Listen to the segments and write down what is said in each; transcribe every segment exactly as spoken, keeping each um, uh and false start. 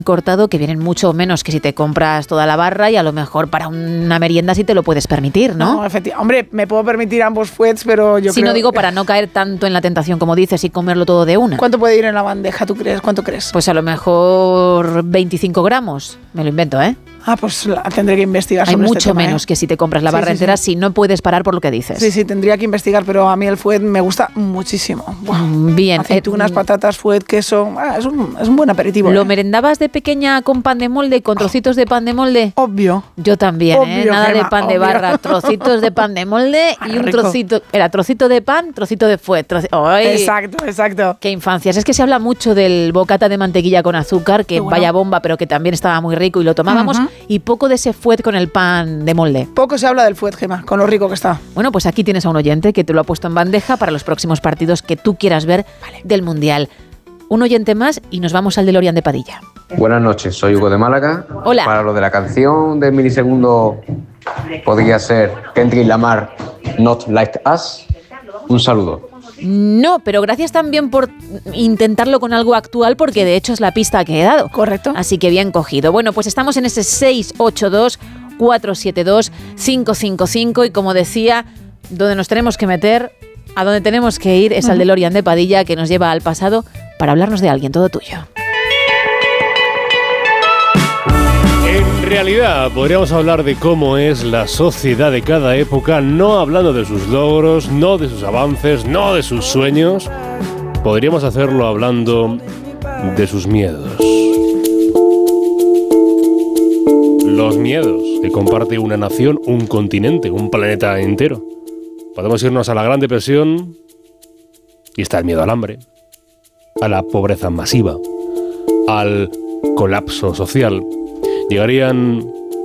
cortado que vienen mucho menos que si te compras toda la barra y a lo mejor para una merienda sí te lo puedes permitir, ¿no? No, efectivamente. Hombre, me puedo permitir ambos fuets, pero yo si creo... no digo para no caer tanto en la tentación como dices y comerlo todo de una. ¿Cuánto puede ir en la bandeja, tú crees? ¿Cuánto crees? Pues a lo mejor veinticinco gramos, me lo invento, ¿eh? Ah, pues la, tendré que investigar Hay sobre mucho este tema, menos ¿eh? que si te compras la Sí, barra sí, entera sí. si no puedes parar por lo que dices. Sí, sí, tendría que investigar, pero a mí el fuet me gusta muchísimo. Buah. Bien. Aceitunas, eh, patatas, fuet, queso... Ah, es, un, es un buen aperitivo. ¿Lo ¿eh? merendabas de pequeña con pan de molde, con trocitos de pan de molde? Obvio. Yo también, Obvio, ¿eh? Nada Gemma, de pan de obvio. barra, trocitos de pan de molde y Ay, un rico. trocito... Era trocito de pan, trocito de fuet. troci- ¡Ay! Exacto, exacto. ¡Qué infancias! Es que se habla mucho del bocata de mantequilla con azúcar, que Qué bueno. vaya bomba, pero que también estaba muy rico y lo tomábamos, Ujú. y poco de ese fuet con el pan de molde. Poco se habla del fuet, Gemma, con lo rico que está. Bueno, pues aquí tienes a un oyente que te lo ha puesto en bandeja para los próximos partidos que tú quieras ver del Mundial. Un oyente más y nos vamos al DeLorean de Padilla. Buenas noches, soy Hugo de Málaga. Hola. Para lo de la canción de Milisegundo, podría ser Kendrick Lamar, Not Like Us. Un saludo. No, pero gracias también por intentarlo con algo actual, porque de hecho es la pista que he dado. Correcto. Así que bien cogido. Bueno, pues estamos en ese seis ocho dos, cuatro siete dos, cinco cinco cinco y como decía, donde nos tenemos que meter, a donde tenemos que ir es al DeLorean de Padilla, que nos lleva al pasado para hablarnos de alguien, todo tuyo. En realidad, podríamos hablar de cómo es la sociedad de cada época, no hablando de sus logros, no de sus avances, no de sus sueños. Podríamos hacerlo hablando de sus miedos. Los miedos que comparte una nación, un continente, un planeta entero. Podemos irnos a la Gran Depresión y está el miedo al hambre, a la pobreza masiva, al colapso social. Llegarían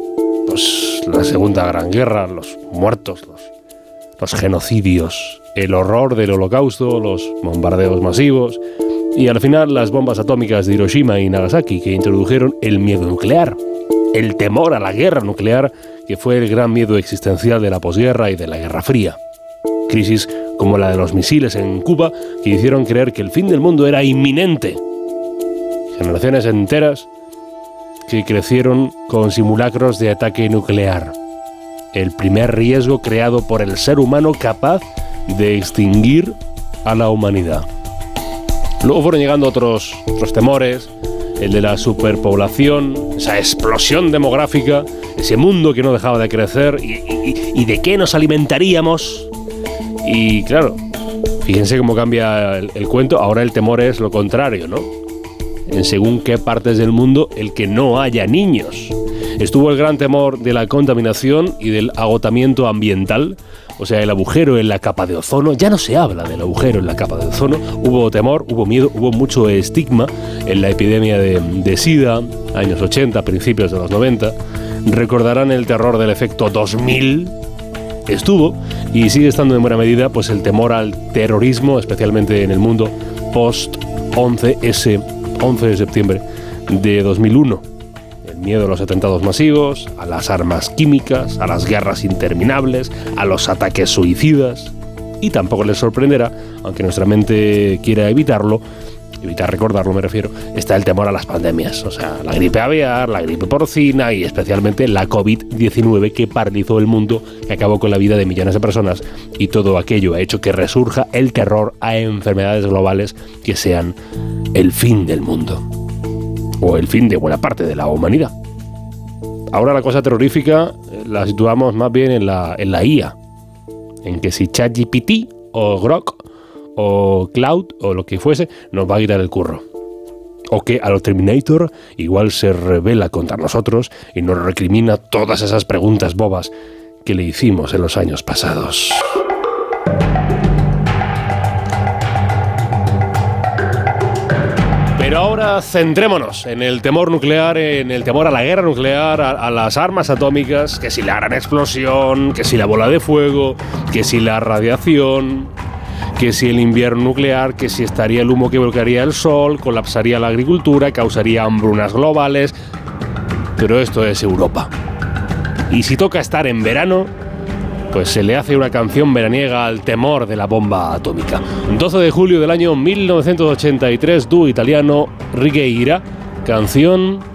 pues, la Segunda Gran Guerra, los muertos, los, los genocidios, el horror del Holocausto, los bombardeos masivos y al final las bombas atómicas de Hiroshima y Nagasaki que introdujeron el miedo nuclear, el temor a la guerra nuclear que fue el gran miedo existencial de la posguerra y de la Guerra Fría. Crisis como la de los misiles en Cuba que hicieron creer que el fin del mundo era inminente. Generaciones enteras que crecieron con simulacros de ataque nuclear. El primer riesgo creado por el ser humano capaz de extinguir a la humanidad. Luego fueron llegando otros, otros temores, el de la superpoblación, esa explosión demográfica, ese mundo que no dejaba de crecer y, y, y de qué nos alimentaríamos. Y claro, fíjense cómo cambia el, el cuento, ahora el temor es lo contrario, ¿no? En según qué partes del mundo, el que no haya niños. Estuvo el gran temor de la contaminación y del agotamiento ambiental, o sea, el agujero en la capa de ozono. Ya no se habla del agujero en la capa de ozono. Hubo temor, hubo miedo, hubo mucho estigma en la epidemia de, de SIDA, años ochenta, principios de los noventa. Recordarán el terror del efecto dos mil. Estuvo y sigue estando en buena medida pues el temor al terrorismo, especialmente en el mundo post once ese once de septiembre de dos mil uno. El miedo a los atentados masivos, a las armas químicas, a las guerras interminables, a los ataques suicidas. Y tampoco les sorprenderá, aunque nuestra mente quiera evitarlo, evitar recordarlo me refiero, está el temor a las pandemias. O sea, la gripe aviar, la gripe porcina y especialmente la covid diecinueve que paralizó el mundo, que acabó con la vida de millones de personas, y todo aquello ha hecho que resurja el terror a enfermedades globales que sean el fin del mundo o el fin de buena parte de la humanidad. Ahora la cosa terrorífica la situamos más bien en la, en la I A, en que si ChatGPT o Grok o Cloud o lo que fuese nos va a quitar el curro, o que a lo Terminator igual se revela contra nosotros y nos recrimina todas esas preguntas bobas que le hicimos en los años pasados. Pero ahora centrémonos en el temor nuclear, en el temor a la guerra nuclear, a, a las armas atómicas, que si la gran explosión, que si la bola de fuego, que si la radiación, que si el invierno nuclear, que si estaría el humo que bloquearía el sol, colapsaría la agricultura, causaría hambrunas globales. Pero esto es Europa. Y si toca estar en verano, pues se le hace una canción veraniega al temor de la bomba atómica. doce de julio del año mil novecientos ochenta y tres, dúo italiano Righeira canción